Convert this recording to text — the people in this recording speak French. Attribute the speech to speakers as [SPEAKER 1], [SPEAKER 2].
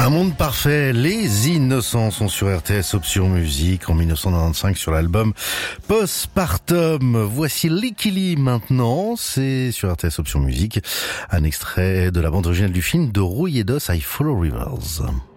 [SPEAKER 1] Un monde parfait, les innocents sont sur RTS Option Musique en 1995 sur l'album Postpartum. Voici Lickily maintenant, c'est sur RTS Option Musique, un extrait de la bande originale du film de Rouille et d'Os, I Follow Rivers.